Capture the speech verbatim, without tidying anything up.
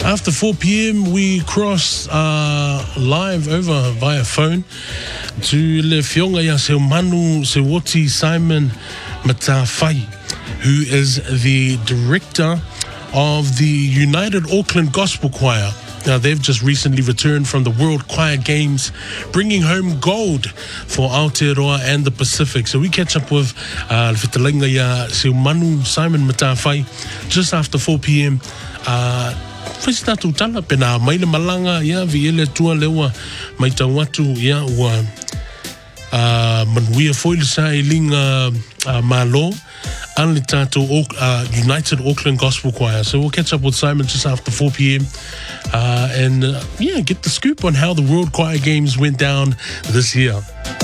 After four p.m. we cross uh, live over via phone to Le Fionga ya se Manu se Woti Simon Matawhai, who is the director of the United Auckland Gospel Choir. Now, they've just recently returned from the World Choir Games, bringing home gold for Aotearoa and the Pacific. So we catch up with uh, Whitalenga ya se Manu Simon Matawhai just after four p.m. Uh, Whaisi tātou tala pena maile malanga ia vi ele tua lewa mai tau atu ia ua uh, manuia foile sa i linga uh, malo an le tātou uh, United Auckland Gospel Choir. So we'll catch up with Simon just after four p.m. Uh, and uh, yeah, get the scoop on how the World Choir Games went down this year.